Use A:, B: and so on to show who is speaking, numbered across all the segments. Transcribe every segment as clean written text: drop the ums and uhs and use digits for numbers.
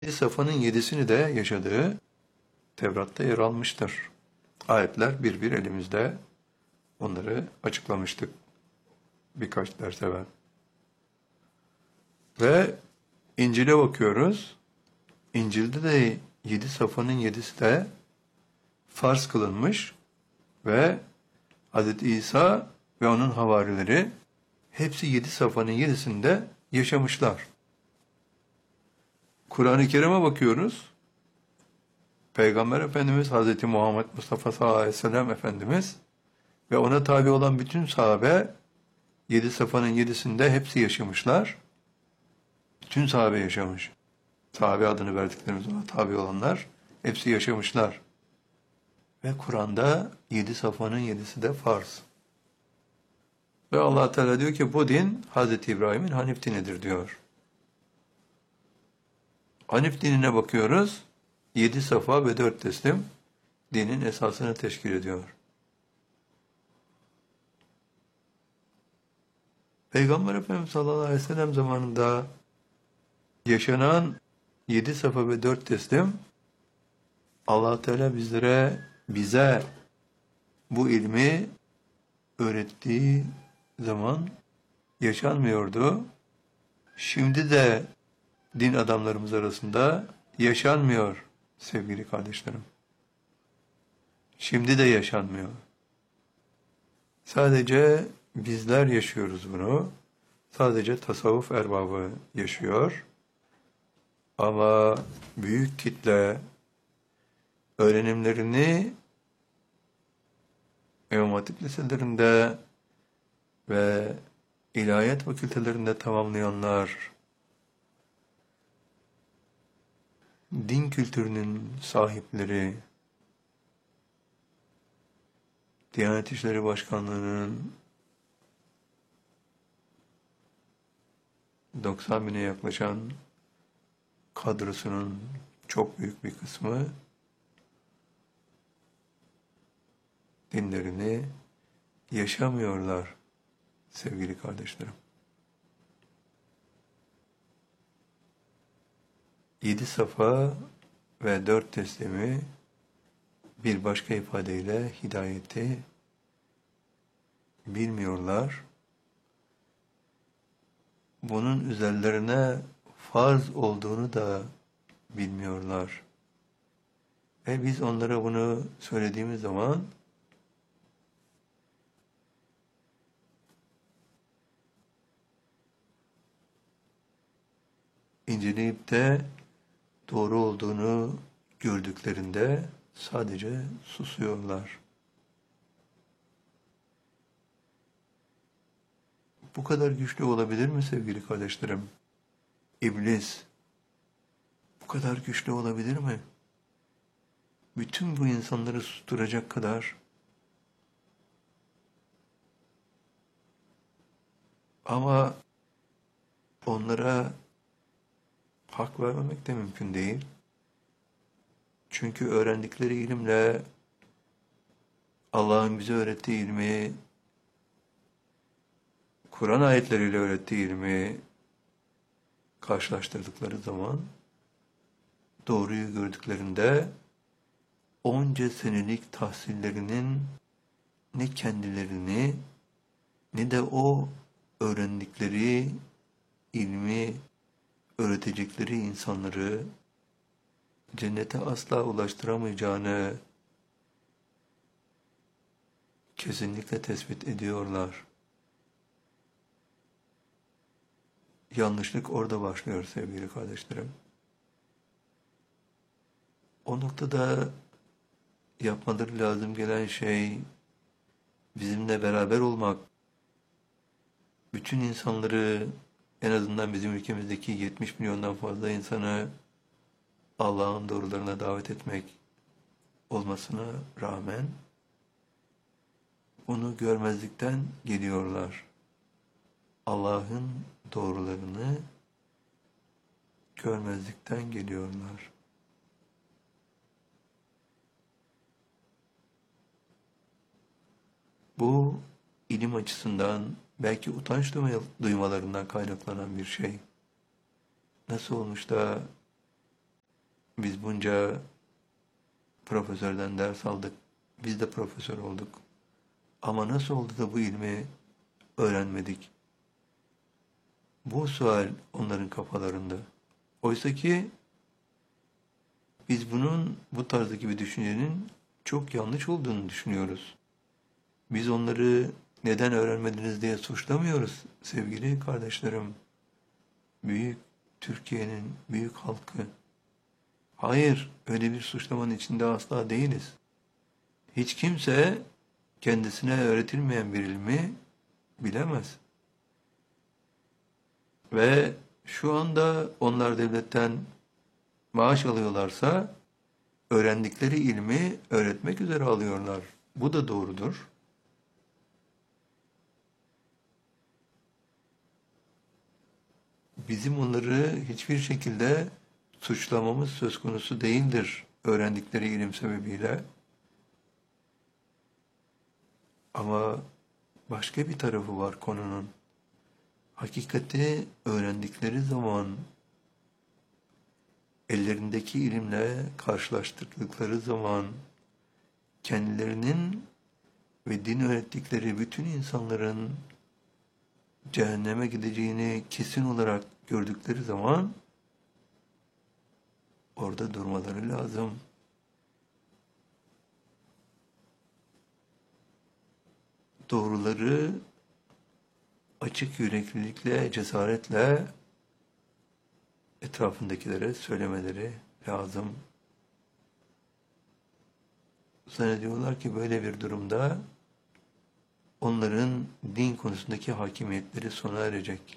A: Safa'nın yedisini de yaşadığı Tevrat'ta yer almıştır. Ayetler bir bir elimizde. Onları açıklamıştık birkaç ders evvel. Ve İncil'e bakıyoruz. İncil'de de 7 Safa'nın 7'si de farz kılınmış ve Hz. İsa ve onun havarileri hepsi 7 Safa'nın 7'sinde yaşamışlar. Kur'an-ı Kerim'e bakıyoruz. Peygamber Efendimiz Hz. Muhammed Mustafa sallallahu aleyhi ve sellem Efendimiz ve ona tabi olan bütün sahabe 7 Safa'nın 7'sinde hepsi yaşamışlar. Bütün sahabe yaşamış. Sahabe adını verdiklerimiz ona tabi olanlar hepsi yaşamışlar. Ve Kur'an'da 7 Safa'nın 7'si de farz. Ve Allah Teala diyor ki bu din Hz. İbrahim'in Hanif dinidir diyor. Hanif dinine bakıyoruz. 7 safa ve 4 teslim dinin esasını teşkil ediyor. Peygamber Efendimiz sallallahu aleyhi ve sellem zamanında yaşanan 7 safa ve 4 teslim Allah Teala bize bu ilmi öğrettiği zaman yaşanmıyordu. Şimdi de din adamlarımız arasında yaşanmıyor sevgili kardeşlerim. Şimdi de yaşanmıyor. Sadece bizler yaşıyoruz bunu. Sadece tasavvuf erbabı yaşıyor. Ama büyük kitle öğrenimlerini İmam Hatip liselerinde ve ilahiyat fakültelerinde tamamlayanlar, din kültürünün sahipleri, Diyanet İşleri Başkanlığı'nın 90 bine yaklaşan kadrosunun çok büyük bir kısmı dinlerini yaşamıyorlar sevgili kardeşlerim. 7 safa ve 4 teslimi bir başka ifadeyle hidayeti bilmiyorlar. Bunun üzerlerine farz olduğunu da bilmiyorlar. Ve biz onlara bunu söylediğimiz zaman inceleyip de doğru olduğunu gördüklerinde sadece susuyorlar. Bu kadar güçlü olabilir mi sevgili kardeşlerim? İblis bu kadar güçlü olabilir mi? Bütün bu insanları susturacak kadar. Ama onlara hak vermemek de mümkün değil. Çünkü öğrendikleri ilimle Allah'ın bize öğrettiği ilmi, Kur'an ayetleriyle öğrettiği ilmi karşılaştırdıkları zaman doğruyu gördüklerinde onca senelik tahsillerinin ne kendilerini ne de o öğrendikleri ilmi öğretecekleri insanları cennete asla ulaştıramayacağını kesinlikle tespit ediyorlar. Yanlışlık orada başlıyor sevgili kardeşlerim. O noktada yapmaları lazım gelen şey bizimle beraber olmak, bütün insanları en azından bizim ülkemizdeki 70 milyondan fazla insanı Allah'ın doğrularına davet etmek olmasına rağmen onu görmezlikten geliyorlar. Allah'ın doğrularını görmezlikten geliyorlar. Bu ilim açısından belki utanç duymalarından kaynaklanan bir şey. Nasıl olmuş da Biz bunca profesörden ders aldık. Biz de profesör olduk. Ama nasıl oldu da bu ilmi öğrenmedik? Bu sual onların kafalarında. Oysa ki biz bu tarzdaki bir düşüncenin çok yanlış olduğunu düşünüyoruz. Biz onları neden öğrenmediniz diye suçlamıyoruz sevgili kardeşlerim. Büyük Türkiye'nin büyük halkı. Hayır, öyle bir suçlamanın içinde asla değiliz. Hiç kimse kendisine öğretilmeyen bir ilmi bilemez. Ve şu anda onlar devletten maaş alıyorlarsa öğrendikleri ilmi öğretmek üzere alıyorlar. Bu da doğrudur. Bizim onları hiçbir şekilde suçlamamız söz konusu değildir öğrendikleri ilim sebebiyle. Ama başka bir tarafı var konunun. Hakikati öğrendikleri zaman ellerindeki ilimle karşılaştırdıkları zaman kendilerinin ve din öğrettikleri bütün insanların cehenneme gideceğini kesin olarak gördükleri zaman orada durmaları lazım. Doğruları açık yüreklilikle, cesaretle etrafındakilere söylemeleri lazım. Zannediyorlar ki böyle bir durumda onların din konusundaki hakimiyetleri sona erecek.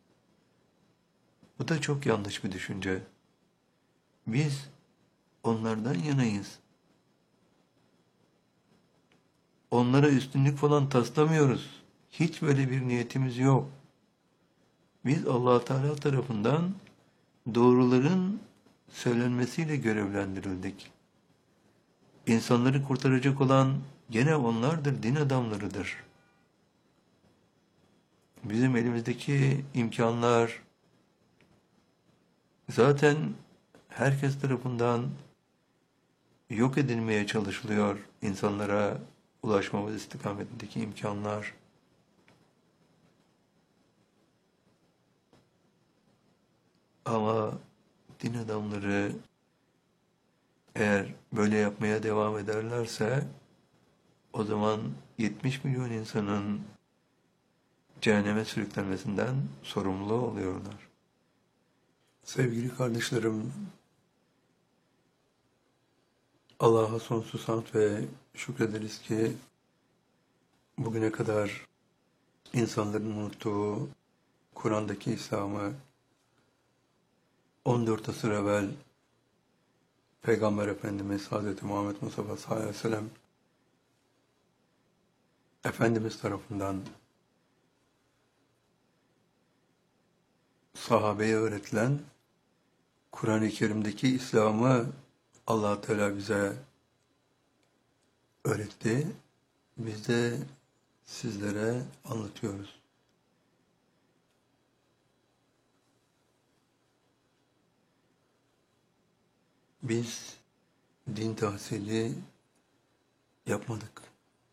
A: Bu da çok yanlış bir düşünce. Biz onlardan yanayız. Onlara üstünlük falan taslamıyoruz. Hiç böyle bir niyetimiz yok. Biz Allah Teala tarafından doğruların söylenmesiyle görevlendirildik. İnsanları kurtaracak olan gene onlardır, din adamlarıdır. Bizim elimizdeki imkanlar zaten herkes tarafından yok edilmeye çalışılıyor. İnsanlara ulaşmamız istikametindeki imkanlar. Ama din adamları eğer böyle yapmaya devam ederlerse o zaman 70 milyon insanın cehenneme sürüklenmesinden sorumlu oluyorlar. Sevgili kardeşlerim, Allah'a sonsuz hamd ve şükrederiz ki bugüne kadar insanların unuttuğu Kur'an'daki İslam'ı 14 asır evvel Peygamber Efendimiz Hazreti Muhammed Mustafa sallallahu aleyhi ve sellem Efendimiz tarafından sahabeye öğretilen Kur'an-ı Kerim'deki İslam'ı Allah Teala bize öğretti. Biz de sizlere anlatıyoruz. Biz din tahsili yapmadık.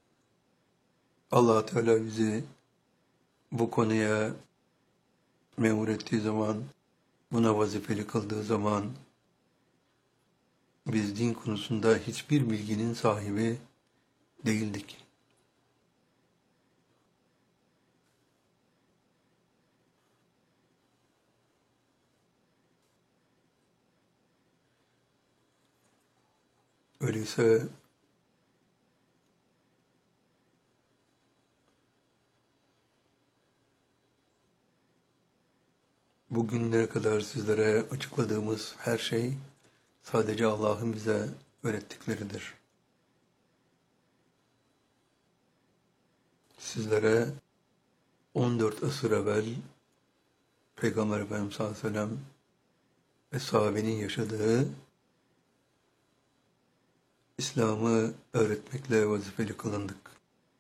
A: Allah Teala bizi bu konuya memur ettiği zaman, buna vazifeli kıldığı zaman biz din konusunda hiçbir bilginin sahibi değildik. Öyleyse bugünlere kadar sizlere açıkladığımız her şey sadece Allah'ın bize öğrettikleridir. Sizlere 14 asır evvel Peygamber Efendimiz sallallahu aleyhi ve sellem ve sahabenin yaşadığı İslam'ı öğretmekle vazifeli kılındık.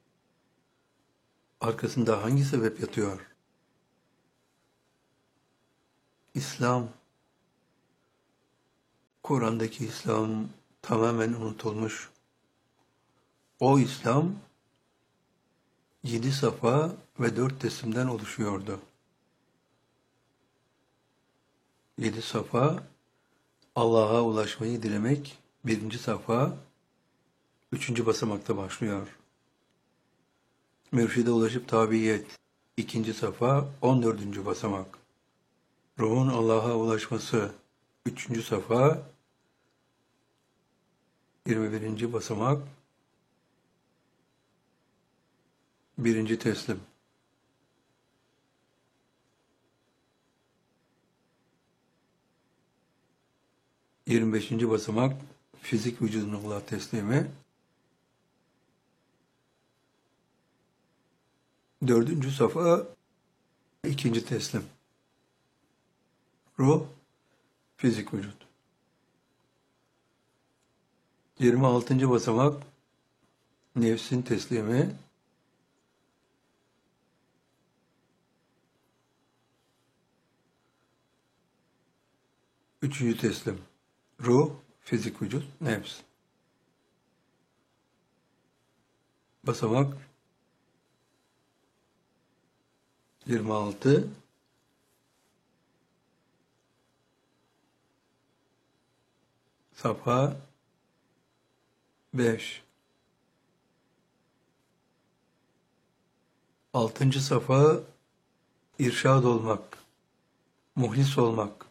A: Arkasında hangi sebep yatıyor? İslam, Kur'an'daki İslam tamamen unutulmuş. O İslam 7 safa ve 4 teslimden oluşuyordu. 7 safa Allah'a ulaşmayı dilemek, birinci safa, üçüncü basamakta başlıyor. Mürşide ulaşıp tabiyet, ikinci safa, 14. basamak. Ruhun Allah'a ulaşması, üçüncü safa, 21. basamak, birinci teslim. Yirmi beşinci basamak, fizik vücudun Allah teslimi. Dördüncü safa, ikinci teslim. Ruh, fizik vücut. 26. basamak, nefsin teslimi. Üçüncü teslim. Ruh, fizik vücut, nefs. Basamak 26. Safa 5. 6. safa irşad olmak, muhlis olmak.